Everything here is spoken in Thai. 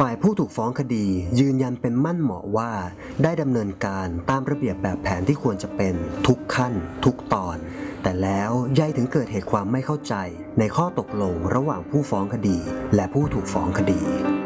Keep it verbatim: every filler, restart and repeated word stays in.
ฝ่ายผู้ถูกฟ้องคดียืนยันเป็นมั่นเหมาะว่าได้ดำเนินการตามระเบียบแบบแผนที่ควรจะเป็นทุกขั้นทุกตอนแต่แล้วยายถึงเกิดเหตุความไม่เข้าใจในข้อตกลงระหว่างผู้ฟ้องคดีและผู้ถูกฟ้องคดี